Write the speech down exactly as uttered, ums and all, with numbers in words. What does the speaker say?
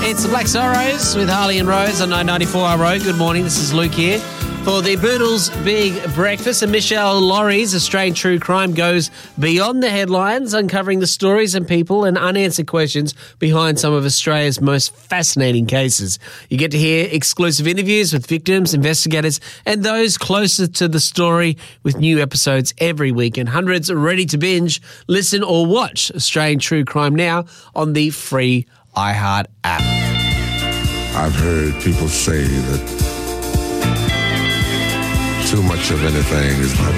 It's the Black Sorrows with Harley and Rose on nine ninety-four R O. Good morning, this is Luke here for the Boodles Big Breakfast. And Michelle Laurie's Australian True Crime goes beyond the headlines, uncovering the stories and people and unanswered questions behind some of Australia's most fascinating cases. You get to hear exclusive interviews with victims, investigators, and those closer to the story with new episodes every week. And hundreds are ready to binge, listen, or watch Australian True Crime now on the free iHeart app. I've heard people say that too much of anything is not